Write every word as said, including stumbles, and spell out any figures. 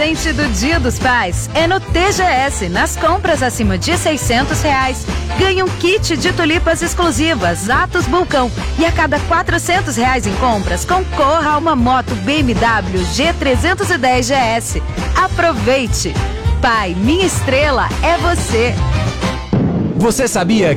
presente do Dia dos Pais é no T G S. Nas compras acima de seiscentos reais, ganha um kit de tulipas exclusivas Atos Vulcão. E a cada quatrocentos reais em compras, concorra a uma moto B M W G trezentos e dez G S. Aproveite! Pai, minha estrela é você! Você sabia